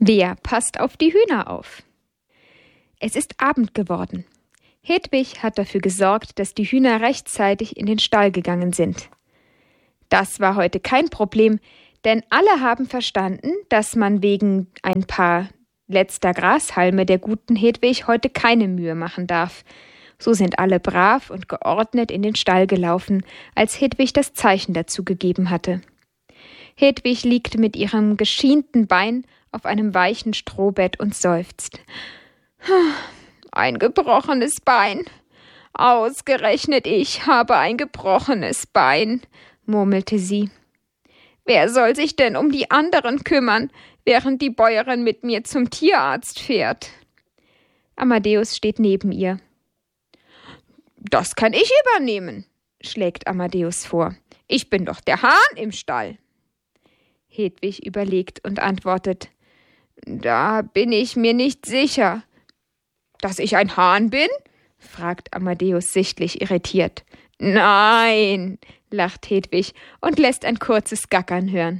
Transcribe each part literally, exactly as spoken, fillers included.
Wer passt auf die Hühner auf? Es ist Abend geworden. Hedwig hat dafür gesorgt, dass die Hühner rechtzeitig in den Stall gegangen sind. Das war heute kein Problem, denn alle haben verstanden, dass man wegen ein paar letzter Grashalme der guten Hedwig heute keine Mühe machen darf. So sind alle brav und geordnet in den Stall gelaufen, als Hedwig das Zeichen dazu gegeben hatte. Hedwig liegt mit ihrem geschienten Bein auf einem weichen Strohbett und seufzt. Ein gebrochenes Bein. Ausgerechnet ich habe ein gebrochenes Bein, murmelte sie. Wer soll sich denn um die anderen kümmern, während die Bäuerin mit mir zum Tierarzt fährt? Amadeus steht neben ihr. Das kann ich übernehmen, schlägt Amadeus vor. Ich bin doch der Hahn im Stall. Hedwig überlegt und antwortet, da bin ich mir nicht sicher. Dass ich ein Hahn bin? Fragt Amadeus sichtlich irritiert. Nein, lacht Hedwig und lässt ein kurzes Gackern hören.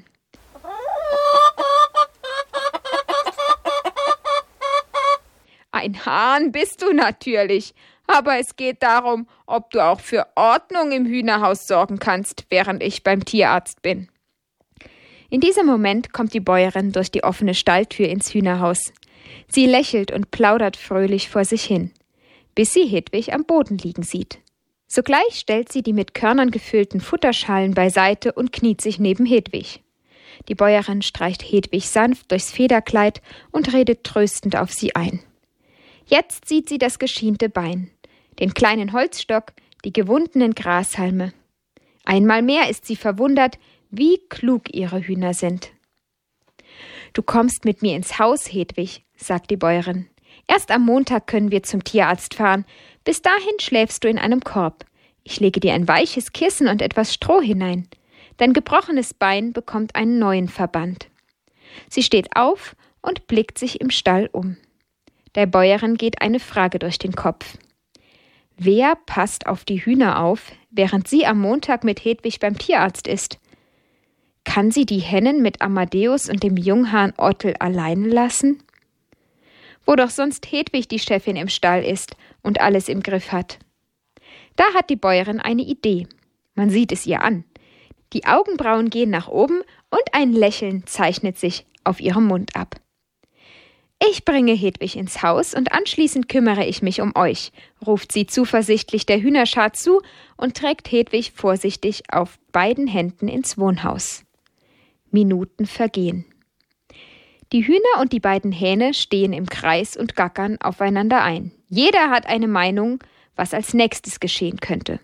Ein Hahn bist du natürlich, aber es geht darum, ob du auch für Ordnung im Hühnerhaus sorgen kannst, während ich beim Tierarzt bin. In diesem Moment kommt die Bäuerin durch die offene Stalltür ins Hühnerhaus. Sie lächelt und plaudert fröhlich vor sich hin, bis sie Hedwig am Boden liegen sieht. Sogleich stellt sie die mit Körnern gefüllten Futterschalen beiseite und kniet sich neben Hedwig. Die Bäuerin streicht Hedwig sanft durchs Federkleid und redet tröstend auf sie ein. Jetzt sieht sie das geschiente Bein, den kleinen Holzstock, die gewundenen Grashalme. Einmal mehr ist sie verwundert, wie klug ihre Hühner sind. Du kommst mit mir ins Haus, Hedwig, sagt die Bäuerin. Erst am Montag können wir zum Tierarzt fahren. Bis dahin schläfst du in einem Korb. Ich lege dir ein weiches Kissen und etwas Stroh hinein. Dein gebrochenes Bein bekommt einen neuen Verband. Sie steht auf und blickt sich im Stall um. Der Bäuerin geht eine Frage durch den Kopf. Wer passt auf die Hühner auf, während sie am Montag mit Hedwig beim Tierarzt ist? Kann sie die Hennen mit Amadeus und dem Junghahn Ottel allein lassen? Wo doch sonst Hedwig die Chefin im Stall ist und alles im Griff hat. Da hat die Bäuerin eine Idee. Man sieht es ihr an. Die Augenbrauen gehen nach oben und ein Lächeln zeichnet sich auf ihrem Mund ab. Ich bringe Hedwig ins Haus und anschließend kümmere ich mich um euch, ruft sie zuversichtlich der Hühnerschar zu und trägt Hedwig vorsichtig auf beiden Händen ins Wohnhaus. Minuten vergehen. Die Hühner und die beiden Hähne stehen im Kreis und gackern aufeinander ein. Jeder hat eine Meinung, was als nächstes geschehen könnte.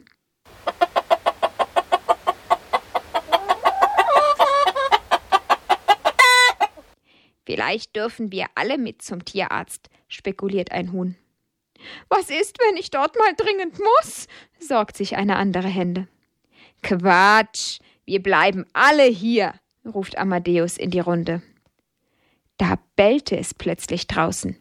Vielleicht dürfen wir alle mit zum Tierarzt, spekuliert ein Huhn. Was ist, wenn ich dort mal dringend muss? Sorgt sich eine andere Henne. Quatsch, wir bleiben alle hier, ruft Amadeus in die Runde. Da bellte es plötzlich draußen.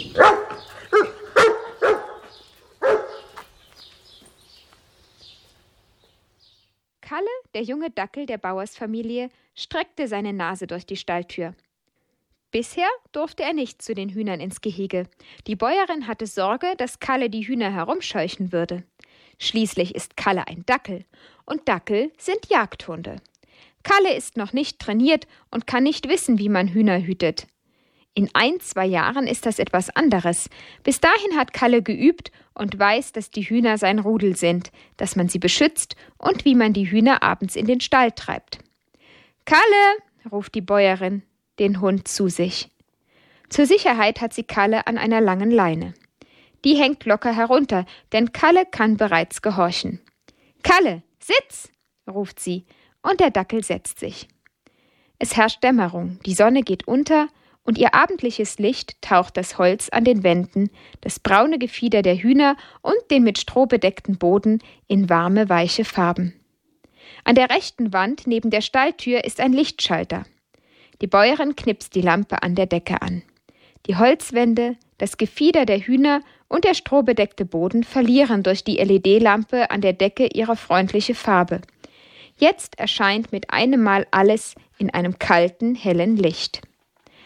Kalle, der junge Dackel der Bauersfamilie, streckte seine Nase durch die Stalltür. Bisher durfte er nicht zu den Hühnern ins Gehege. Die Bäuerin hatte Sorge, dass Kalle die Hühner herumscheuchen würde. Schließlich ist Kalle ein Dackel und Dackel sind Jagdhunde. Kalle ist noch nicht trainiert und kann nicht wissen, wie man Hühner hütet. In ein, zwei Jahren ist das etwas anderes. Bis dahin hat Kalle geübt und weiß, dass die Hühner sein Rudel sind, dass man sie beschützt und wie man die Hühner abends in den Stall treibt. Kalle, ruft die Bäuerin den Hund zu sich. Zur Sicherheit hat sie Kalle an einer langen Leine. Die hängt locker herunter, denn Kalle kann bereits gehorchen. Kalle, sitz, ruft sie, und der Dackel setzt sich. Es herrscht Dämmerung, die Sonne geht unter und ihr abendliches Licht taucht das Holz an den Wänden, das braune Gefieder der Hühner und den mit Stroh bedeckten Boden in warme, weiche Farben. An der rechten Wand neben der Stalltür ist ein Lichtschalter. Die Bäuerin knipst die Lampe an der Decke an. Die Holzwände, das Gefieder der Hühner und der strohbedeckte Boden verlieren durch die L E D-Lampe an der Decke ihre freundliche Farbe. Jetzt erscheint mit einem Mal alles in einem kalten, hellen Licht.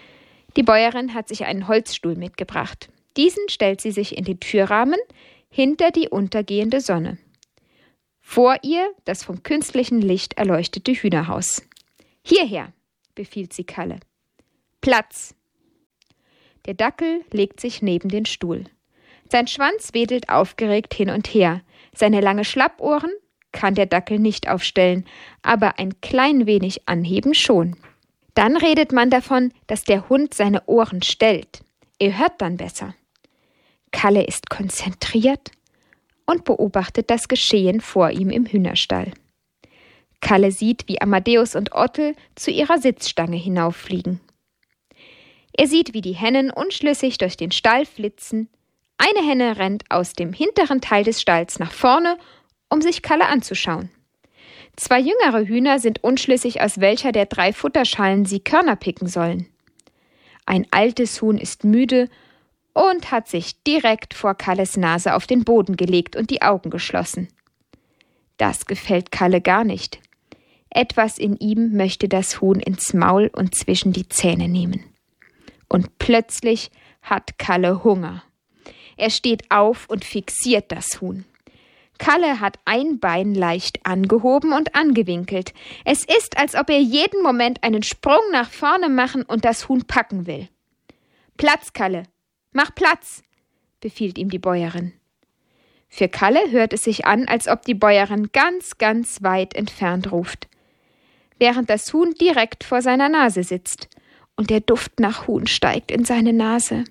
Die Bäuerin hat sich einen Holzstuhl mitgebracht. Diesen stellt sie sich in den Türrahmen hinter die untergehende Sonne. Vor ihr das vom künstlichen Licht erleuchtete Hühnerhaus. »Hierher«, befiehlt sie Kalle. »Platz!« Der Dackel legt sich neben den Stuhl. Sein Schwanz wedelt aufgeregt hin und her. Seine lange Schlappohren kann der Dackel nicht aufstellen, aber ein klein wenig anheben schon. Dann redet man davon, dass der Hund seine Ohren stellt. Er hört dann besser. Kalle ist konzentriert und beobachtet das Geschehen vor ihm im Hühnerstall. Kalle sieht, wie Amadeus und Ottel zu ihrer Sitzstange hinauffliegen. Er sieht, wie die Hennen unschlüssig durch den Stall flitzen. Eine Henne rennt aus dem hinteren Teil des Stalls nach vorne, um sich Kalle anzuschauen. Zwei jüngere Hühner sind unschlüssig, aus welcher der drei Futterschalen sie Körner picken sollen. Ein altes Huhn ist müde und hat sich direkt vor Kalles Nase auf den Boden gelegt und die Augen geschlossen. Das gefällt Kalle gar nicht. Etwas in ihm möchte das Huhn ins Maul und zwischen die Zähne nehmen. Und plötzlich hat Kalle Hunger. Er steht auf und fixiert das Huhn. Kalle hat ein Bein leicht angehoben und angewinkelt. Es ist, als ob er jeden Moment einen Sprung nach vorne machen und das Huhn packen will. »Platz, Kalle! Mach Platz!« befiehlt ihm die Bäuerin. Für Kalle hört es sich an, als ob die Bäuerin ganz, ganz weit entfernt ruft, während das Huhn direkt vor seiner Nase sitzt und der Duft nach Huhn steigt in seine Nase.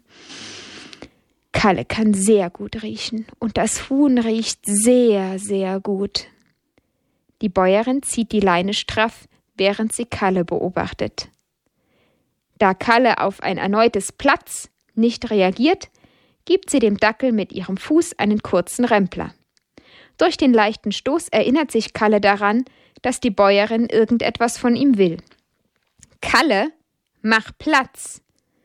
Kalle kann sehr gut riechen und das Huhn riecht sehr, sehr gut. Die Bäuerin zieht die Leine straff, während sie Kalle beobachtet. Da Kalle auf ein erneutes Platz nicht reagiert, gibt sie dem Dackel mit ihrem Fuß einen kurzen Rempler. Durch den leichten Stoß erinnert sich Kalle daran, dass die Bäuerin irgendetwas von ihm will. »Kalle, mach Platz!«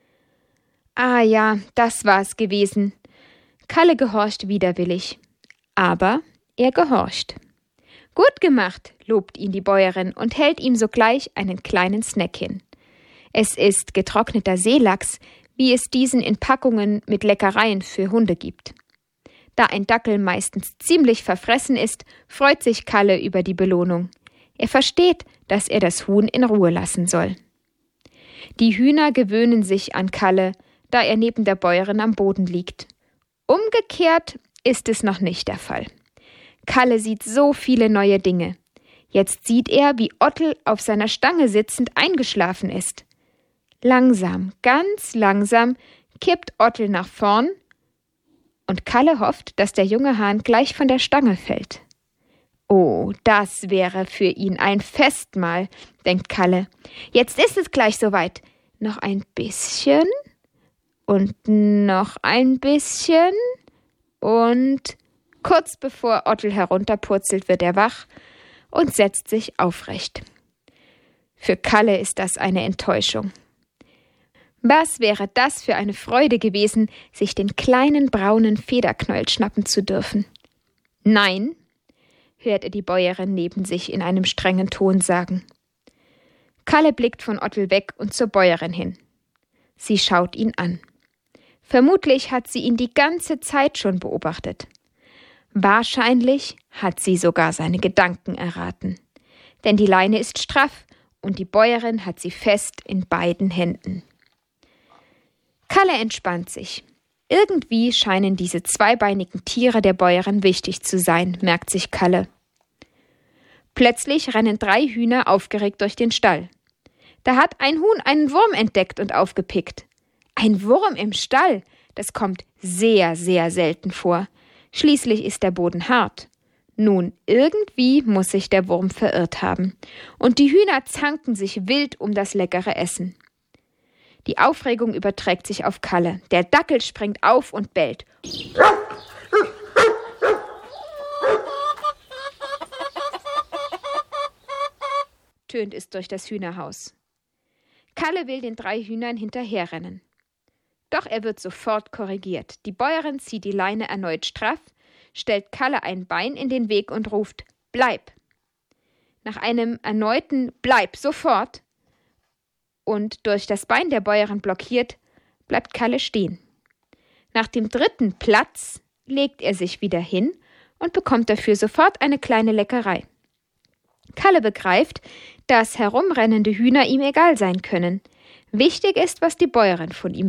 Ah ja, das war's gewesen. Kalle gehorcht widerwillig. Aber er gehorcht. »Gut gemacht«, lobt ihn die Bäuerin und hält ihm sogleich einen kleinen Snack hin. Es ist getrockneter Seelachs, wie es diesen in Packungen mit Leckereien für Hunde gibt. Da ein Dackel meistens ziemlich verfressen ist, freut sich Kalle über die Belohnung. Er versteht, dass er das Huhn in Ruhe lassen soll. Die Hühner gewöhnen sich an Kalle, da er neben der Bäuerin am Boden liegt. Umgekehrt ist es noch nicht der Fall. Kalle sieht so viele neue Dinge. Jetzt sieht er, wie Ottel auf seiner Stange sitzend eingeschlafen ist. Langsam, ganz langsam kippt Ottel nach vorn und Kalle hofft, dass der junge Hahn gleich von der Stange fällt. Oh, das wäre für ihn ein Festmahl, denkt Kalle. Jetzt ist es gleich soweit. Noch ein bisschen und noch ein bisschen und kurz bevor Ottel herunterpurzelt, wird er wach und setzt sich aufrecht. Für Kalle ist das eine Enttäuschung. Was wäre das für eine Freude gewesen, sich den kleinen braunen Federknäuel schnappen zu dürfen? Nein, hört er die Bäuerin neben sich in einem strengen Ton sagen. Kalle blickt von Ottel weg und zur Bäuerin hin. Sie schaut ihn an. Vermutlich hat sie ihn die ganze Zeit schon beobachtet. Wahrscheinlich hat sie sogar seine Gedanken erraten. Denn die Leine ist straff und die Bäuerin hat sie fest in beiden Händen. Kalle entspannt sich. Irgendwie scheinen diese zweibeinigen Tiere der Bäuerin wichtig zu sein, merkt sich Kalle. Plötzlich rennen drei Hühner aufgeregt durch den Stall. Da hat ein Huhn einen Wurm entdeckt und aufgepickt. Ein Wurm im Stall, das kommt sehr, sehr selten vor. Schließlich ist der Boden hart. Nun, irgendwie muss sich der Wurm verirrt haben. Und die Hühner zanken sich wild um das leckere Essen. Die Aufregung überträgt sich auf Kalle. Der Dackel springt auf und bellt. Tönt es durch das Hühnerhaus. Kalle will den drei Hühnern hinterherrennen. Doch er wird sofort korrigiert. Die Bäuerin zieht die Leine erneut straff, stellt Kalle ein Bein in den Weg und ruft: »Bleib!« Nach einem erneuten »Bleib, sofort!« und durch das Bein der Bäuerin blockiert, bleibt Kalle stehen. Nach dem dritten Platz legt er sich wieder hin und bekommt dafür sofort eine kleine Leckerei. Kalle begreift, dass herumrennende Hühner ihm egal sein können. Wichtig ist, was die Bäuerin von ihm